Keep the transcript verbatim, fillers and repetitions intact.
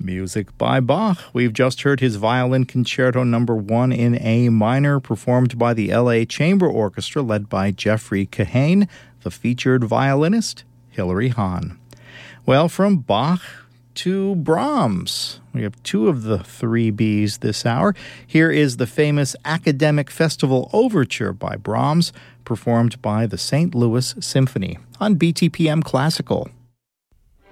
Music by Bach. We've just heard his Violin Concerto Number One in A minor, performed by the L A Chamber Orchestra, led by Jeffrey Kahane, the featured violinist, Hilary Hahn. Well, from Bach to Brahms. We have two of the three Bs this hour. Here is the famous Academic Festival Overture by Brahms, performed by the Saint Louis Symphony on B T P M Classical.